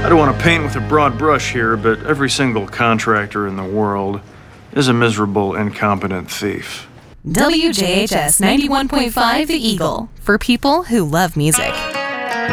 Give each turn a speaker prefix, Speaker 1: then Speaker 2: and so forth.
Speaker 1: I don't want to paint with a broad brush here, but every single contractor in the world is a miserable, incompetent thief.
Speaker 2: WJHS 91.5 The Eagle, for people who love music.